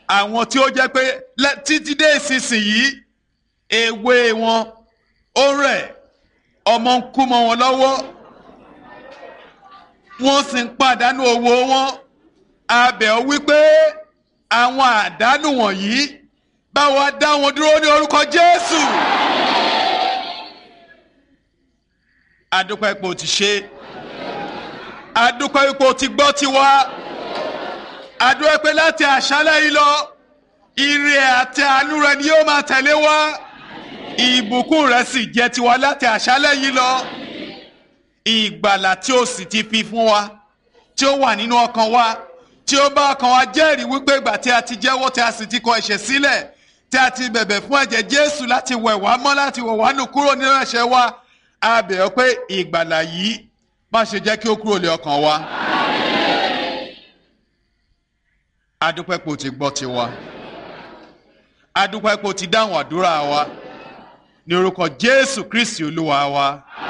àwọn tí ó jẹ́ pé títí dé ìsinsìnyí èwe wọn ó rẹ̀, ọmọ ń kú mọ́ wọn lọ́wọ́, wọ́n sì ń pàdánù owó wọn. A bẹ̀ ọ́ wípé àwọn àdánù wọ̀nyí bá wa dá wọn dúró ní orúkọ Jésù. Adúpẹ́ ipò ti ṣe, adúpẹ́ ipò ti gbọ́ tiwa, adúpẹ́ pé láti àṣálẹ́ yìí lọ ire àti àánú rẹ ni yóò máa tẹ̀lé wa, ìbùkún rẹ sì jẹ́ tiwa láti àṣálẹ́ yìí lọ. Ìgbàlà tí ó sì ti fi fún wa, tí ó wà nínú ọkàn wa, tí ó bá ọkàn wa jẹ́rìí wípé ìgbà tí a ti jẹ́wọ́ tí a sì ti kọ ẹ̀ṣẹ̀ sílẹ̀, tí a ti bẹ̀bẹ̀ fún ẹ̀jẹ̀ Jésù láti wẹ̀ wá mọ́, láti wẹ̀ wá nù kúrò nínú ẹ̀ṣẹ̀ wa. A bẹ̀ ọ́ pé ìgbàlà yìí má ṣe jẹ́ kí ó kúrò lé ọkàn wa. Adúpẹ́ pé o ti gbọ́ tiwa, adúpẹ́ pé o ti dáhùn àdúrà wa ní orúkọ Jésù Kristi Olúwa wa.